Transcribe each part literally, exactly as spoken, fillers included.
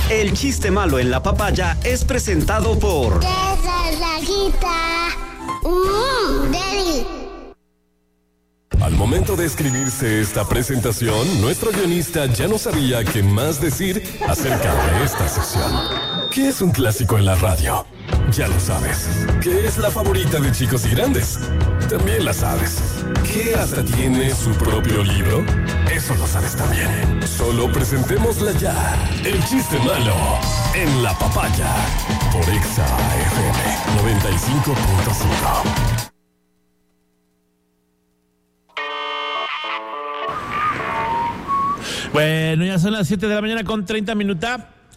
El chiste malo en la papaya es presentado por... Mm, Daddy. Al momento de escribirse esta presentación, nuestro guionista ya no sabía qué más decir acerca de esta sección. ¿Qué es un clásico en la radio? Ya lo sabes. ¿Qué es la favorita de chicos y grandes? También la sabes. ¿Qué hasta tiene su propio libro? Eso lo sabes también. Solo presentémosla ya. El chiste malo en la papaya. Por Exa F M noventa y cinco punto cinco. Bueno, ya son las siete de la mañana con treinta minutos.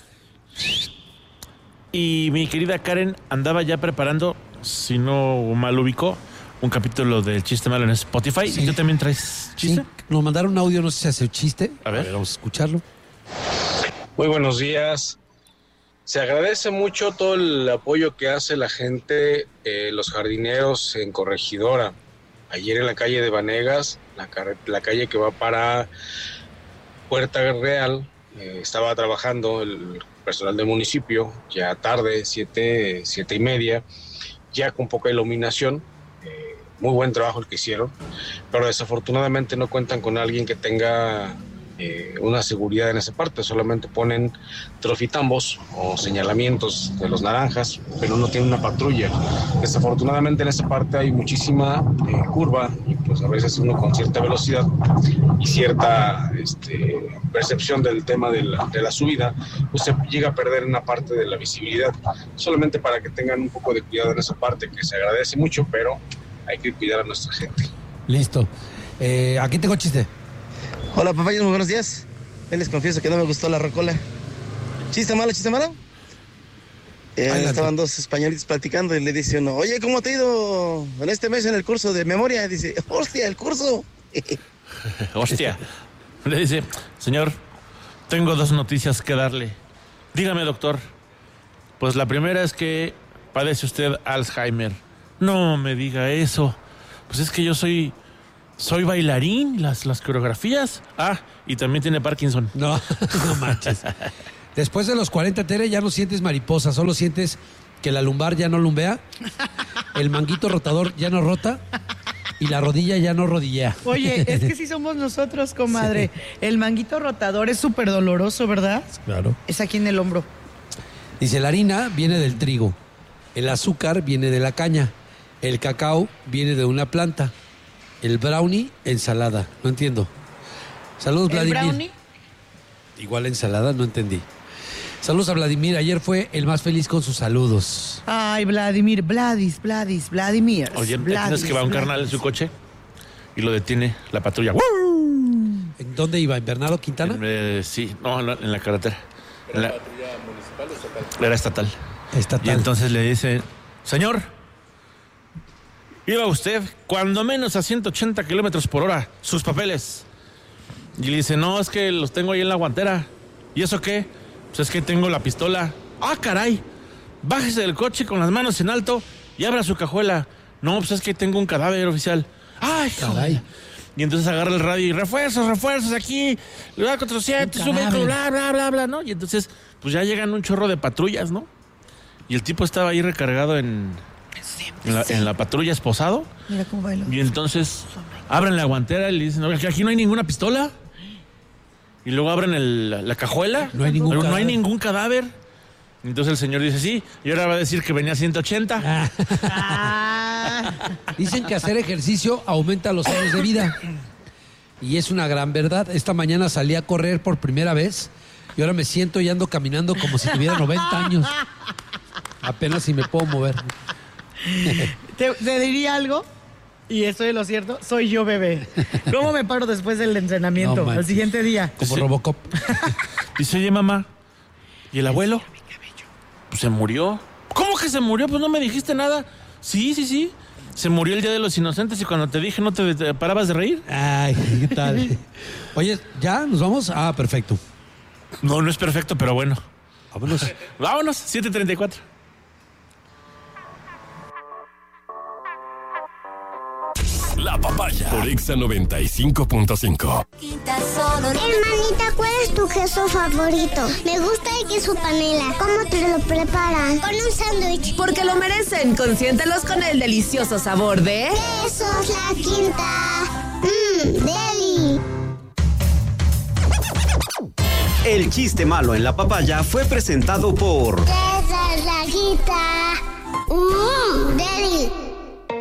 Y mi querida Karen andaba ya preparando, si no mal ubicó, un capítulo del chiste malo en Spotify. Sí. ¿Y tú también traes chiste? Sí, nos mandaron un audio, no sé si hace chiste. A ver. Vamos a escucharlo. Muy buenos días. Se agradece mucho todo el apoyo que hace la gente, eh, los jardineros en Corregidora. Ayer en la calle de Vanegas, la, car- la calle que va para Puerta Real, eh, estaba trabajando el personal del municipio, ya tarde, siete, siete y media, ya con poca iluminación. Eh, muy buen trabajo el que hicieron, pero desafortunadamente no cuentan con alguien que tenga eh, una seguridad en esa parte. Solamente ponen trofitambos o señalamientos de los naranjas, pero no tienen una patrulla. Desafortunadamente en esa parte hay muchísima eh, curva, y pues a veces uno con cierta velocidad y cierta este, percepción del tema de la, de la subida, pues se llega a perder una parte de la visibilidad. Solamente para que tengan un poco de cuidado en esa parte, que se agradece mucho, pero hay que cuidar a nuestra gente. Listo. Eh, aquí tengo chiste. Hola, papayas, muy buenos días. Hoy les confieso que no me gustó la rocola. ¿Chiste malo, chiste malo? Eh, estaban dos españolitos platicando y le dice uno, oye, ¿cómo te ha ido en este mes en el curso de memoria? Dice, hostia, el curso. Hostia. Le dice, señor, tengo dos noticias que darle. Dígame, doctor. Pues la primera es que padece usted Alzheimer. No me diga eso. Pues es que yo soy... Soy bailarín, las, las coreografías. Ah, y también tiene Parkinson. No, no manches. Después de los cuarenta, Tere, ya no sientes mariposa, solo sientes que la lumbar ya no lumbea, el manguito rotador ya no rota y la rodilla ya no rodillea. Oye, es que sí somos nosotros, comadre. Sí. El manguito rotador es súper doloroso, ¿verdad? Claro. Es aquí en el hombro. Dice, la harina viene del trigo, el azúcar viene de la caña, el cacao viene de una planta, el brownie, ensalada. No entiendo. Saludos, ¿El Vladimir. brownie? Igual ensalada, no entendí. Saludos a Vladimir. Ayer fue el más feliz con sus saludos. Ay, Vladimir, Vladis, Vladis, Vladimir. Oye, Vladis, ¿tienes que va un Vladis. carnal en su coche y lo detiene la patrulla? ¿En dónde iba? ¿En Bernardo Quintana? En, eh, sí, no, en la, en la carretera. ¿Era la patrulla municipal o estatal? Era estatal. Estatal. Y entonces le dice, señor, iba usted cuando menos a ciento ochenta kilómetros por hora, sus papeles. Y le dice, no, es que los tengo ahí en la guantera. ¿Y eso qué? Pues es que tengo la pistola. Ah, caray. Bájese del coche con las manos en alto y abra su cajuela. No, pues es que tengo un cadáver, oficial. Ay, caray. Joder. Y entonces agarra el radio y refuerzos, refuerzos aquí. Lugar cuatrocientos, sube, bla, bla, bla, bla, ¿no? Y entonces, pues ya llegan un chorro de patrullas, ¿no? Y el tipo estaba ahí recargado en, en, la, en la patrulla esposado. Mira cómo bailó. Y entonces abren la guantera y le dicen, oye, aquí no hay ninguna pistola. Y luego abren el, la, la cajuela. No hay ningún pero cadáver. No hay ningún cadáver. Entonces el señor dice, sí, y ahora va a decir que venía a ciento ochenta. Ah. Dicen que hacer ejercicio aumenta los años de vida. Y es una gran verdad. Esta mañana salí a correr por primera vez y ahora me siento y ando caminando como si tuviera noventa años. Apenas si me puedo mover. ¿Te, te diría algo? Y esto es lo cierto, soy yo, bebé. ¿Cómo me paro después del entrenamiento? No, al siguiente día. Como Sí. Robocop. Dice, oye, mamá, ¿y el abuelo? Pues se murió. ¿Cómo que se murió? Pues no me dijiste nada. Sí, sí, sí. Se murió el Día de los Inocentes y cuando te dije no te, te parabas de reír. Ay, ¿qué tal? Oye, ¿ya nos vamos? Ah, perfecto. No, no es perfecto, pero bueno. Vámonos. Vámonos, siete treinta y cuatro. La papaya por Exa noventa y cinco punto cinco. Hermanita, ¿cuál es tu tu queso favorito? Me gusta el queso panela. ¿Cómo te lo preparan? Con un sándwich. Porque lo merecen. Consiéntelos con el delicioso sabor de... Quesos La Quinta. Mmm, deli. El chiste malo en la papaya fue presentado por... Quesos La Quinta. Mmm, deli.